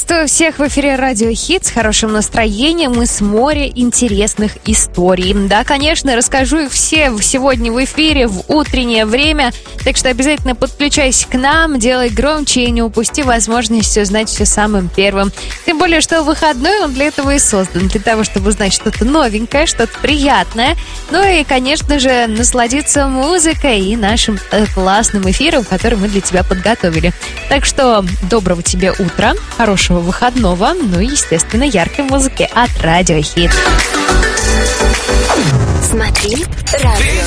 Приветствую всех в эфире Радио Хит с хорошим настроением и с моря интересных историй. Да, конечно, расскажу их все сегодня в эфире в утреннее время, так что обязательно подключайся к нам, делай громче и не упусти возможность узнать все самым первым. Тем более, что выходной он для этого и создан, для того, чтобы узнать что-то новенькое, что-то приятное, ну и, конечно же, насладиться музыкой и нашим классным эфиром, который мы для тебя подготовили. Так что доброго тебе утра, хорошего выходного, ну и, естественно, яркой музыки от Радио Хит. Смотри, радио.